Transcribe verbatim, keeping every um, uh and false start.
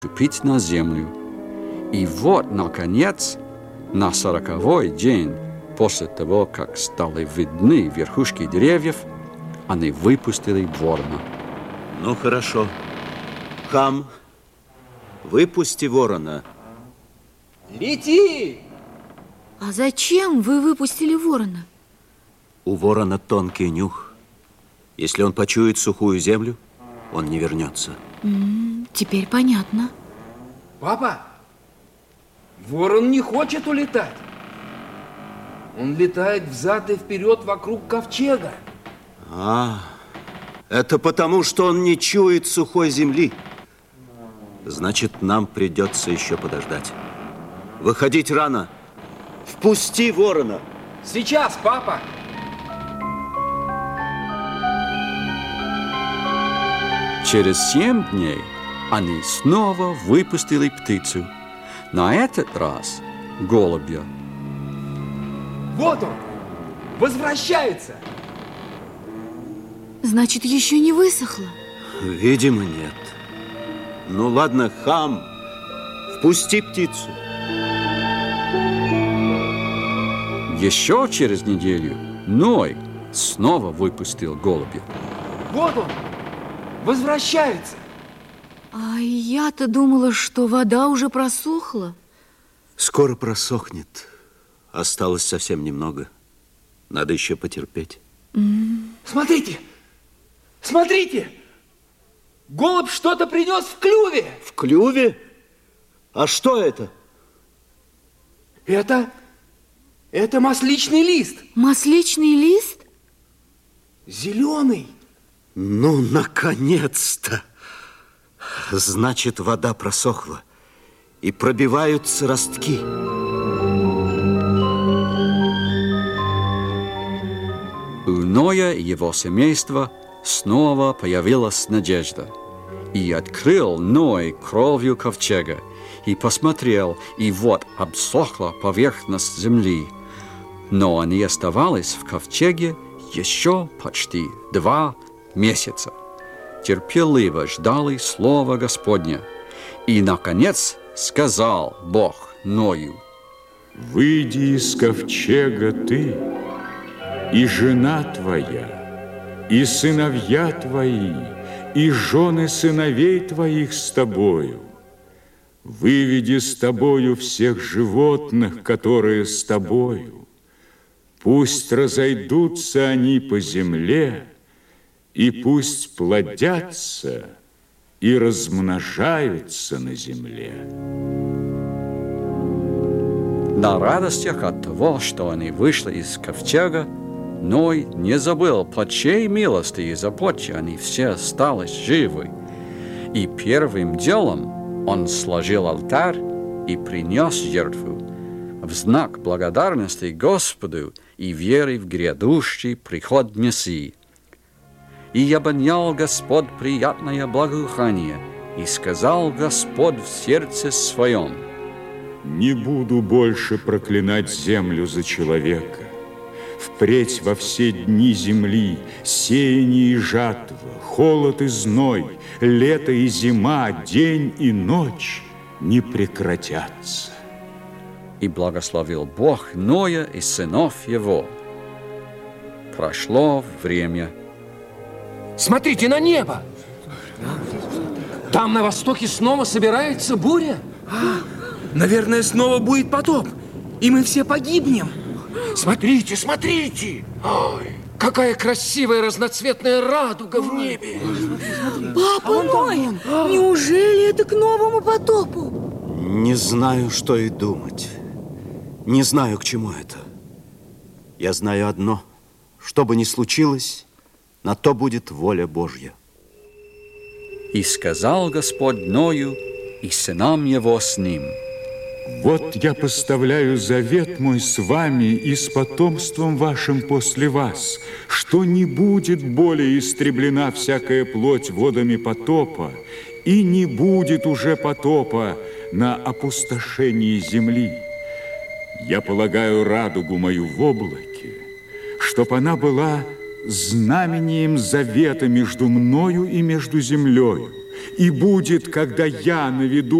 ступить на землю. И вот, наконец, на сороковой день после того, как стали видны верхушки деревьев, они выпустили ворона. Ну, хорошо. Хам, выпусти ворона. Лети! А зачем вы выпустили ворона? У ворона тонкий нюх. Если он почует сухую землю, он не вернется. М-м, теперь понятно. Папа, ворон не хочет улетать. Он летает взад и вперед вокруг ковчега. А, это потому, что он не чует сухой земли. Значит, нам придется еще подождать. Выходить рано. Впусти ворона. Сейчас, папа. Через семь дней они снова выпустили птицу. На этот раз голубя. Вот он, возвращается. Значит, еще не высохло? Видимо, нет. Ну ладно, Хам, впусти птицу. Еще через неделю Ной снова выпустил голубя. Вот он, возвращается. А я-то думала, что вода уже просохла. Скоро просохнет. Осталось совсем немного. Надо еще потерпеть. Mm. Смотрите, смотрите. Голубь что-то принес в клюве. В клюве? А что это? Это, это масличный лист. Масличный лист? Зеленый. Ну, наконец-то! Значит, вода просохла, и пробиваются ростки. У Ноя и его семейства снова появилась надежда. И открыл Ной кровью ковчега, и посмотрел, и вот обсохла поверхность земли. Но они оставались в ковчеге еще почти два месяца. Терпеливо ждали слова Господня. И, наконец, сказал Бог Ною: «Выйди из ковчега ты, и жена твоя, и сыновья твои, и жены сыновей твоих с тобою. Выведи с тобою всех животных, которые с тобою. Пусть разойдутся они по земле, и пусть плодятся и размножаются на земле». На радостях от того, что они вышли из ковчега, Ной не забыл, по чьей милости и заботе они все остались живы. И первым делом он сложил алтарь и принес жертву в знак благодарности Господу и веры в грядущий приход Мессии. И обонял Господь приятное благоухание, и сказал Господь в сердце своем: «Не буду больше проклинать землю за человека. Впредь во все дни земли сеяние и жатва, холод и зной, лето и зима, день и ночь не прекратятся». И благословил Бог Ноя и сынов его. Прошло время. Смотрите на небо. Там на востоке снова собирается буря. Наверное, снова будет потоп, и мы все погибнем. Смотрите, смотрите! Ой, какая красивая разноцветная радуга в небе! Папа Ной, неужели это к новому потопу? Не знаю, что и думать. Не знаю, к чему это. Я знаю одно: что бы ни случилось, на то будет воля Божья. И сказал Господь Ною и сынам его с ним: «Вот я поставляю завет мой с вами и с потомством вашим после вас, что не будет более истреблена всякая плоть водами потопа, и не будет уже потопа на опустошении земли. Я полагаю радугу мою в облаке, чтоб она была знамением завета между мною и между землею, И будет, когда я наведу